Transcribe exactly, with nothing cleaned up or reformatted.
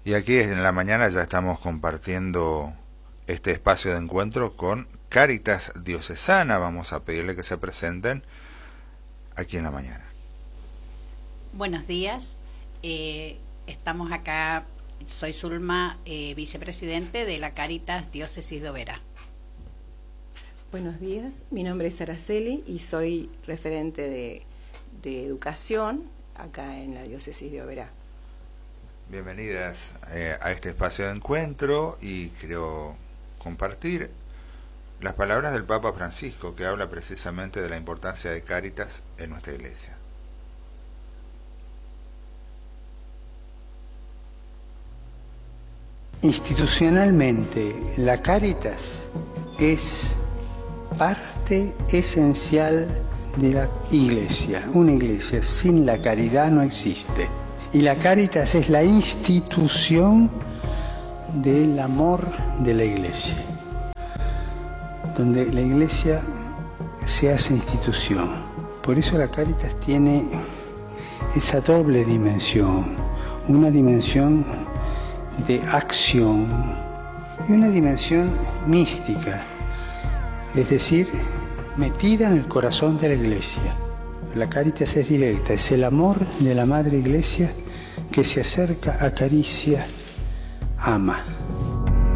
Y aquí en la mañana ya estamos compartiendo este espacio de encuentro con Cáritas Diocesana. Vamos a pedirle que se presenten aquí en la mañana. Buenos días, eh, estamos acá, soy Zulma, eh, vicepresidente de la Cáritas Diócesis de Oberá. Buenos días, mi nombre es Araceli y soy referente de, de educación acá en la Diócesis de Oberá. Bienvenidas eh, a este espacio de encuentro y quiero compartir las palabras del Papa Francisco, que habla precisamente de la importancia de Cáritas en nuestra Iglesia. Institucionalmente, la Cáritas es parte esencial de la Iglesia. Una Iglesia sin la caridad no existe. Y la Cáritas es la institución del amor de la Iglesia, donde la Iglesia se hace institución. Por eso la Cáritas tiene esa doble dimensión, una dimensión de acción y una dimensión mística, es decir, metida en el corazón de la Iglesia. La Cáritas es directa, es el amor de la Madre Iglesia que se acerca, acaricia, ama.